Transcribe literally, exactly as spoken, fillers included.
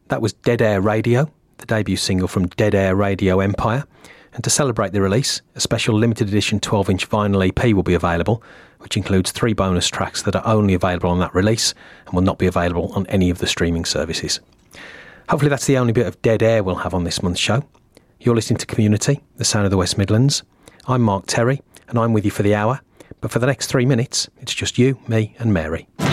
That was Dead Air Radio, the debut single from Dead Air Radio Empire. And to celebrate the release, a special limited edition twelve inch vinyl E P will be available, which includes three bonus tracks that are only available on that release and will not be available on any of the streaming services. Hopefully that's the only bit of dead air we'll have on this month's show. You're listening to Community, the sound of the West Midlands. I'm Mark Terry, and I'm with you for the hour. But for the next three minutes, it's just you, me and Mary.